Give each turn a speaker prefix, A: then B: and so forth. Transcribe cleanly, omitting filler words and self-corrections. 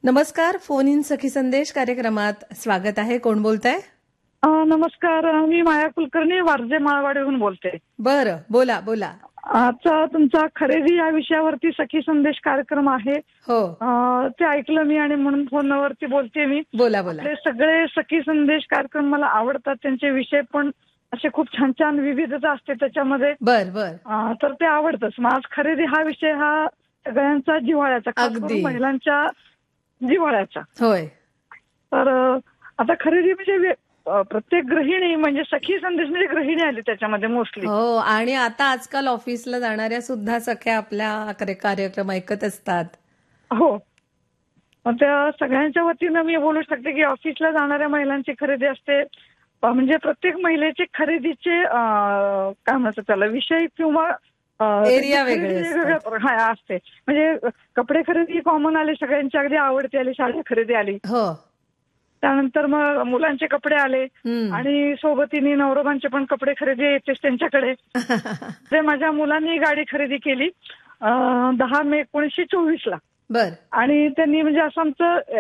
A: नमस्कार. Phone in सखी संदेश कार्यक्रमात स्वागत आहे. कोण बोलताय?
B: नमस्कार. मी माया कुलकर्णी वारजे माळवाडीहून बोलते.
A: बरं, बोला बोला.
B: आजचा तुमचा खरेदी या विषयावरती सखी संदेश कार्यक्रम आहे.
A: हो,
B: ते ऐकलं मी आणि म्हणून फोनवरती बोलते मी.
A: बोला बोला.
B: आपले सगळे सखी संदेश कार्यक्रम मला आवडतात. त्यांचे विषय पण असे खूप छान छान विविधता असते त्याच्यामध्ये.
A: बर बर.
B: तर ते आवडतच. मग आज खरेदी हा विषय हा सगळ्यांचा जिव्हाळ्याचा, खास
A: अगदी.
B: करून महिलांच्या जिव्हाळ्याचा.
A: होय.
B: तर आता खरेदी म्हणजे प्रत्येक गृहिणी म्हणजे सखी संदेश म्हणजे गृहिणी आली त्याच्यामध्ये मोस्टली.
A: हो, आणि आता आजकाल ऑफिसला जाणाऱ्या सुद्धा सख्या आपल्या कार्यक्रम ऐकत असतात.
B: हो, मग त्या सगळ्यांच्या वतीनं मी बोलू शकते की ऑफिसला जाणाऱ्या महिलांची खरेदी असते. म्हणजे प्रत्येक महिलेचे खरेदीचे काय म्हणतात त्याला विषय किंवा
A: एरिया वेगळे
B: वेगवेगळ्या असते. म्हणजे कपडे खरेदी कॉमन आले, सगळ्यांची अगदी आवडती आली. साडी खरेदी आली,
A: हो.
B: त्यानंतर मग मुलांचे कपडे आले आणि सोबतीने नवरोबांचे पण कपडे खरेदी येतेच त्यांच्याकडे. ते माझ्या मुलांनी गाडी खरेदी केली 10 मे 1924 ला.
A: बर.
B: आणि त्यांनी म्हणजे असं आमचं